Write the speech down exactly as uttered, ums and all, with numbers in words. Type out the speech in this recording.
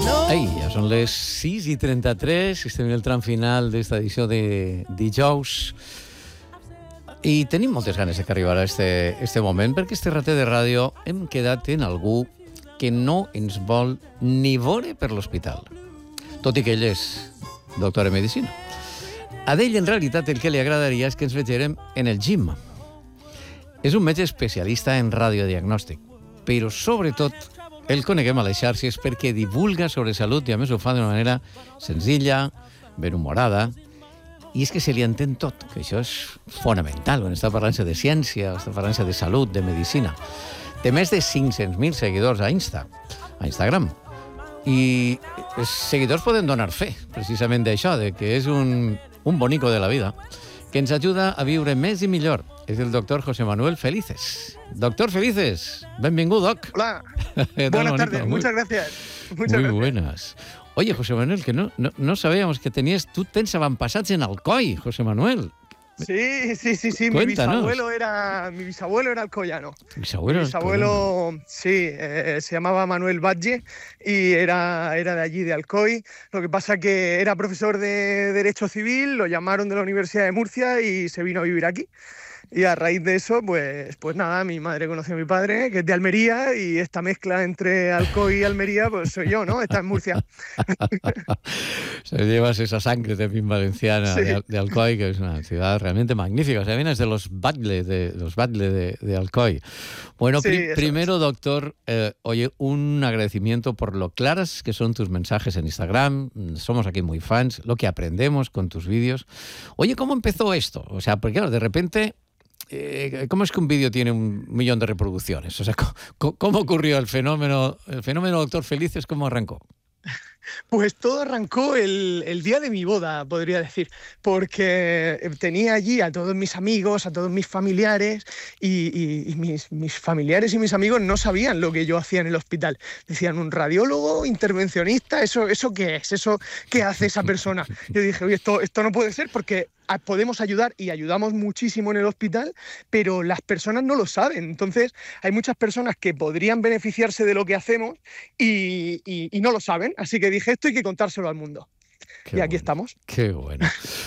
Ei, ja són les sis i trenta-tres, estem en el tram final d'esta edició de dijous i tenim moltes ganes que arribarà este, este moment, perquè este ratet de ràdio hem quedat en algú que no ens vol ni veure per l'hospital, tot i que ell és doctor en medicina. A ell, en realitat, el que li agradaria és que ens vegerem en el gym. És un metge especialista en radiodiagnòstic, però sobretot el coneguem a les xarxes perquè divulga sobre salut i a més ho fa d'una manera senzilla, ben humorada, i és que se li entén tot, que això és fonamental quan està parlant-se de ciència, està parlant-se de salut, de medicina. Té més de cinc-cents mil seguidors a Insta, a Instagram, i els seguidors poden donar fe, precisament d'això, de que és un, un bonico de la vida, que ens ajuda a viure més i millor. És el doctor José Manuel Felices. Doctor Felices, benvingut, doc. Hola, buenas tardes, muy, muchas gracias. Muchas muy gracias. buenas. Oye, José Manuel, que no, no, no sabíamos que tenías, tú tens avantpassats en Alcoi, José Manuel. Sí, sí, sí, sí. Mi bisabuelo era, mi bisabuelo era alcoyano. ¿Bisabuelo? Mi bisabuelo, sí, eh, se llamaba Manuel Batlle y era, era de allí, de Alcoy. Lo que pasa que era profesor de Derecho Civil, lo llamaron de la Universidad de Murcia y se vino a vivir aquí. Y a raíz de eso, pues, pues nada, mi madre conoció a mi padre, que es de Almería, y esta mezcla entre Alcoy y Almería, pues soy yo, ¿no? Está en Murcia. O sea, llevas esa sangre también valenciana, sí, de, de Alcoy, que es una ciudad realmente magnífica. O sea, vienes de los Batlle de, los Batlle de, de Alcoy. Bueno, sí, pri primero, es. doctor, eh, oye, un agradecimiento por lo claras que son tus mensajes en Instagram. Somos aquí muy fans, lo que aprendemos con tus vídeos. Oye, ¿cómo empezó esto? O sea, porque claro, de repente... Eh, ¿Cómo es que un vídeo tiene un millón de reproducciones? O sea, ¿cómo, cómo ocurrió el fenómeno, el fenómeno Doctor Felices? ¿Cómo arrancó? Pues todo arrancó el, el día de mi boda, podría decir, porque tenía allí a todos mis amigos, a todos mis familiares, y, y, y mis, mis familiares y mis amigos no sabían lo que yo hacía en el hospital. Decían, ¿un radiólogo, intervencionista? ¿Eso, eso qué es? ¿Eso qué hace esa persona? Yo dije, oye, esto, esto no puede ser porque... podemos ayudar y ayudamos muchísimo en el hospital, pero las personas no lo saben. Entonces, hay muchas personas que podrían beneficiarse de lo que hacemos y, y, y no lo saben. Así que dije, esto hay que contárselo al mundo. Qué y aquí bueno, estamos. Qué bueno.